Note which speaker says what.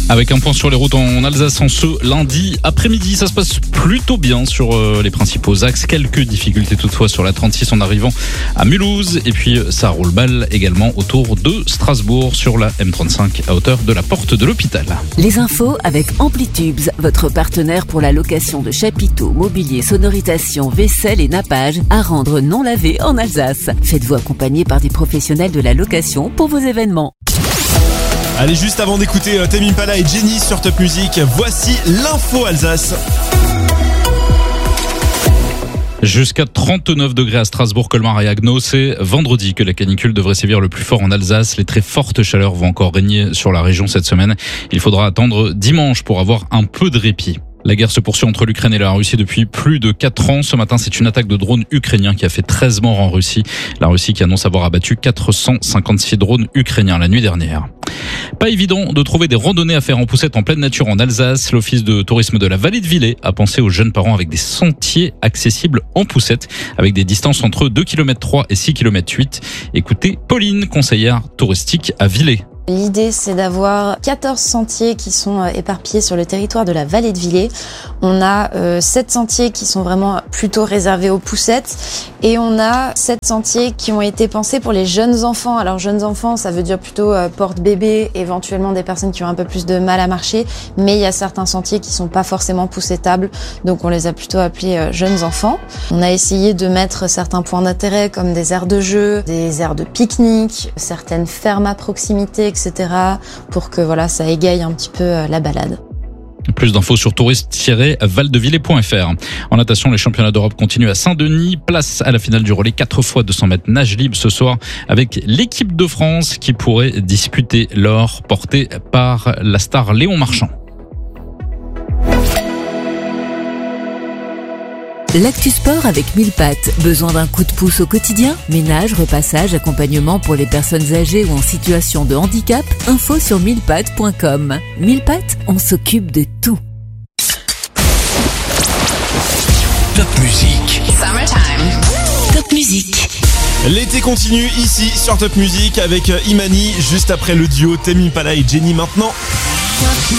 Speaker 1: Avec un point sur les routes en Alsace en ce lundi après-midi. Ça se passe plutôt bien sur les principaux axes. Quelques difficultés toutefois sur la 36 en arrivant à Mulhouse. Et puis ça roule balle également autour de Strasbourg sur la M35 à hauteur de la porte de l'hôpital.
Speaker 2: Les infos avec Amplitubes, votre partenaire pour la location de chapiteaux, mobilier, sonorisation, vaisselle et nappage à rendre non lavé en Alsace. Faites-vous accompagner par des professionnels de la location pour vos événements.
Speaker 3: Allez, juste avant d'écouter Tame Impala et Jenny sur Top Music, voici l'info Alsace.
Speaker 1: Jusqu'à 39 degrés à Strasbourg, Colmar et Haguenau. C'est vendredi que la canicule devrait sévir le plus fort en Alsace. Les très fortes chaleurs vont encore régner sur la région cette semaine. Il faudra attendre dimanche pour avoir un peu de répit. La guerre se poursuit entre l'Ukraine et la Russie depuis plus de 4 ans. Ce matin, c'est une attaque de drones ukrainiens qui a fait 13 morts en Russie. La Russie qui annonce avoir abattu 456 drones ukrainiens la nuit dernière. Pas évident de trouver des randonnées à faire en poussette en pleine nature en Alsace. L'office de tourisme de la vallée de Villers a pensé aux jeunes parents avec des sentiers accessibles en poussette avec des distances entre 2,3 km et 6,8 km. Écoutez Pauline, conseillère touristique à Villers.
Speaker 4: L'idée, c'est d'avoir 14 sentiers qui sont éparpillés sur le territoire de la vallée de Villers. On a 7 sentiers qui sont vraiment plutôt réservés aux poussettes et on a 7 sentiers qui ont été pensés pour les jeunes enfants. Alors jeunes enfants, ça veut dire plutôt porte-bébé, éventuellement des personnes qui ont un peu plus de mal à marcher, mais il y a certains sentiers qui sont pas forcément poussettables, donc on les a plutôt appelés jeunes enfants. On a essayé de mettre certains points d'intérêt comme des aires de jeu, des aires de pique-nique, certaines fermes à proximité, etc. pour que voilà, ça égaye un petit peu la balade.
Speaker 1: Plus d'infos sur touriste-valdevillers.fr. En natation, les championnats d'Europe continuent à Saint-Denis. Place à la finale du relais 4 x 200 mètres nage libre ce soir avec l'équipe de France qui pourrait disputer l'or porté par la star Léon Marchand.
Speaker 2: L'actu sport avec 1000 pattes. Besoin d'un coup de pouce au quotidien? Ménage, repassage, accompagnement pour les personnes âgées ou en situation de handicap? Info sur 1000pattes.com. 1000 pattes, on s'occupe de tout.
Speaker 5: Top Music.
Speaker 2: Summertime. Top Music.
Speaker 3: L'été continue ici sur Top Music avec Imani juste après le duo Tame Impala et Jenny maintenant.
Speaker 6: Top